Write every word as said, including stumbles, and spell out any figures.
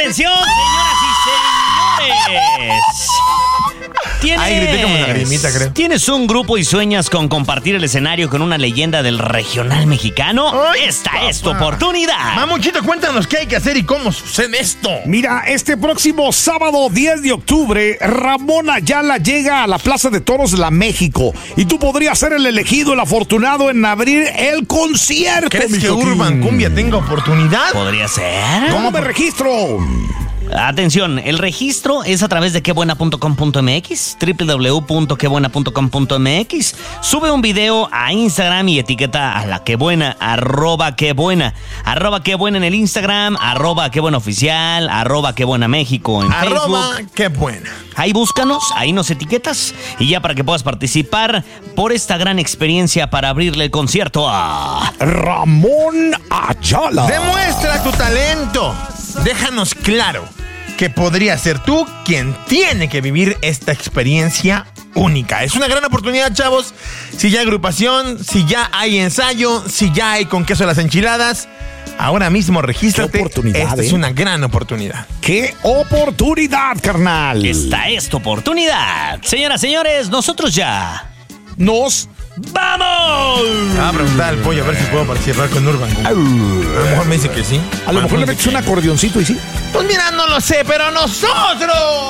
Atención, señoras y señores. ¿Tienes, Ay, grité como una lagrimita, creo. ¿Tienes un grupo y sueñas con compartir el escenario con una leyenda del regional mexicano? Ay, Esta papá. es tu oportunidad. Mamuchito, cuéntanos qué hay que hacer y cómo sucede esto. Mira, este próximo sábado diez de octubre, Ramón Ayala llega a la Plaza de Toros de la México. Y tú podrías ser el elegido, el afortunado en abrir el concierto. ¿Crees mi que Joaquín? Urban Cumbia tenga oportunidad? ¿Podría ser? ¿Cómo me registro? Atención, el registro es a través de quebuena punto com punto m x, doble u doble u doble u punto quebuena punto com punto m x. Sube un video a Instagram y etiqueta a la Quebuena, arroba Quebuena, arroba Quebuena en el Instagram, arroba Quebuena oficial, arroba Quebuena México en Arroba, Facebook. qué buena. Ahí búscanos, ahí nos etiquetas y ya para que puedas participar por esta gran experiencia para abrirle el concierto a Ramón Ayala. Demuestra tu talento. Déjanos claro que podría ser tú quien tiene que vivir esta experiencia única. Es una gran oportunidad, chavos. Si ya hay agrupación, si ya hay ensayo, si ya hay con queso las enchiladas, ahora mismo regístrate. Qué oportunidad, Esta ¿eh? es una gran oportunidad. ¡Qué oportunidad, carnal! Esta es tu oportunidad. Señoras, señores, nosotros ya Nos ¡vamos! Te voy a preguntar al pollo a ver si puedo participar con Urban Cumbia. A lo mejor me dice que sí. A lo mejor le metes un acordeoncito y sí. Pues mira, no lo sé, pero nosotros